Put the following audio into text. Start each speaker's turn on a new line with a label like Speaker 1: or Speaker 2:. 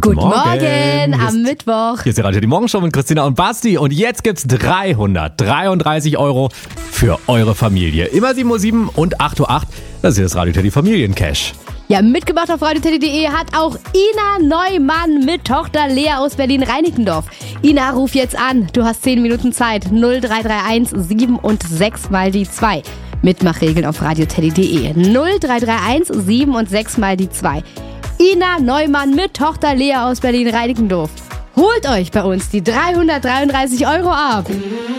Speaker 1: Guten Morgen am Mittwoch.
Speaker 2: Hier ist die Morgenshow mit Christina und Basti. Und jetzt gibt's 333 € für eure Familie. Immer 7:07 Uhr und 8:08 Uhr. Das ist das Radio Teddy Familiencash.
Speaker 1: Ja, mitgemacht auf radioteddy.de hat auch Ina Neumann mit Tochter Lea aus Berlin-Reinickendorf. Ina, ruf jetzt an. Du hast 10 Minuten Zeit. 0331 7 und 6 mal die 2. Mitmachregeln auf radioteddy.de. 0331 7 und 6 mal die 2. Ina Neumann mit Tochter Lea aus Berlin-Reinickendorf. Holt euch bei uns die 333 € ab.